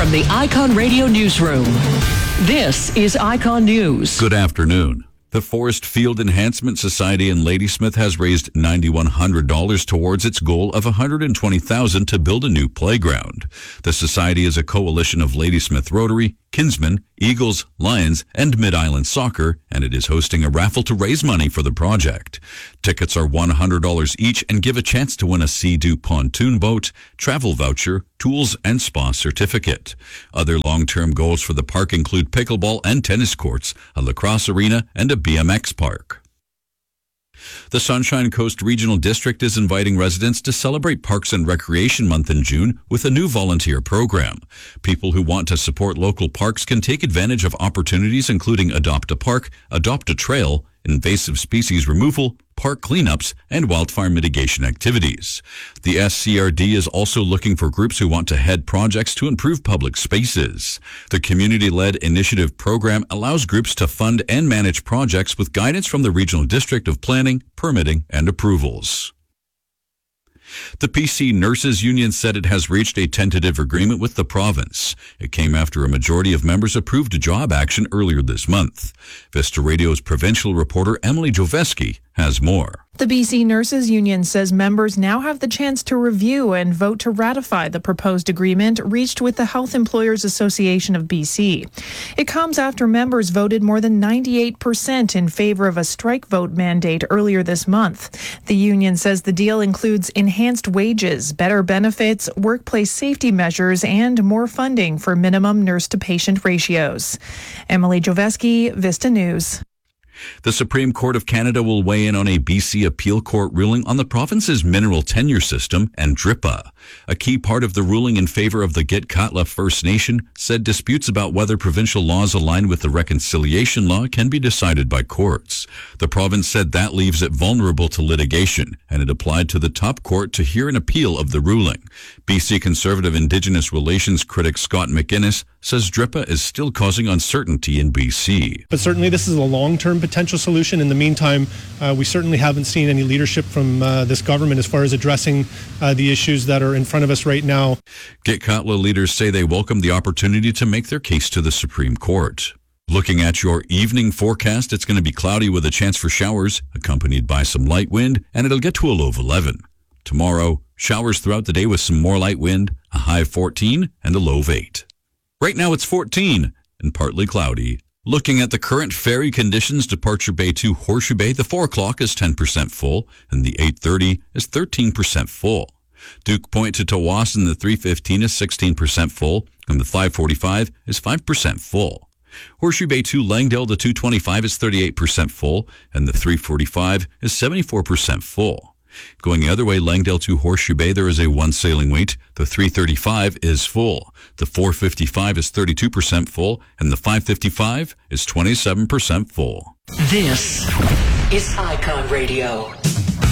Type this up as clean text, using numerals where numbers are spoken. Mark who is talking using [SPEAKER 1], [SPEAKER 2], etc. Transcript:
[SPEAKER 1] From the Icon Radio Newsroom, this is Icon News.
[SPEAKER 2] Good afternoon. The Forest Field Enhancement Society in Ladysmith has raised $9,100 towards its goal of $120,000 to build a new playground. The society is a coalition of Ladysmith Rotary, Kinsman, Eagles, Lions, and Mid-Island Soccer, and it is hosting a raffle to raise money for the project. Tickets are $100 each and give a chance to win a Sea-Doo pontoon boat, travel voucher, tools, and spa certificate. Other long-term goals for the park include pickleball and tennis courts, a lacrosse arena, and a BMX park. The Sunshine Coast Regional District is inviting residents to celebrate Parks and Recreation Month in June with a new volunteer program. People who want to support local parks can take advantage of opportunities including Adopt a Park, Adopt a Trail, invasive species removal, park cleanups, and wildfire mitigation activities. The SCRD is also looking for groups who want to head projects to improve public spaces. The community-led initiative program allows groups to fund and manage projects with guidance from the Regional District of Planning, Permitting, and Approvals. The PC Nurses Union said it has reached a tentative agreement with the province. It came after a majority of members approved a job action earlier this month. Vista Radio's provincial reporter Emily Joveski has more.
[SPEAKER 3] The BC Nurses Union says members now have the chance to review and vote to ratify the proposed agreement reached with the Health Employers Association of BC. It comes after members voted more than 98% in favor of a strike vote mandate earlier this month. The union says the deal includes enhanced wages, better benefits, workplace safety measures, and more funding for minimum nurse-to-patient ratios. Emily Joveski, Vista News.
[SPEAKER 2] The Supreme Court of Canada will weigh in on a BC appeal court ruling on the province's mineral tenure system and DRIPA. A key part of the ruling in favor of the Gitxaala First Nation said disputes about whether provincial laws align with the reconciliation law can be decided by courts. The province said that leaves it vulnerable to litigation, and it applied to the top court to hear an appeal of the ruling. BC Conservative Indigenous Relations critic Scott McInnes says DRIPA is still causing uncertainty in BC.
[SPEAKER 4] But certainly this is a long-term potential solution. In the meantime, we certainly haven't seen any leadership from this government as far as addressing the issues that are in front of us right now.
[SPEAKER 2] Gitxaala leaders say they welcome the opportunity to make their case to the Supreme Court. Looking at your evening forecast, it's going to be cloudy with a chance for showers, accompanied by some light wind, and it'll get to a low of 11. Tomorrow, showers throughout the day with some more light wind, a high of 14 and a low of 8. Right now it's 14 and partly cloudy. Looking at the current ferry conditions, Departure Bay to Horseshoe Bay, the 4 o'clock is 10% full and the 8:30 is 13% full. Duke Point to Tawasin, the 3:15 is 16% full and the 5:45 is 5% full. Horseshoe Bay to Langdale, the 2:25 is 38% full and the 3:45 is 74% full. Going the other way, Langdale to Horseshoe Bay, there is a 1 sailing wait. The 3:35 is full. The 4:55 is 32% full, and the 5:55 is 27% full.
[SPEAKER 1] This is Icon Radio.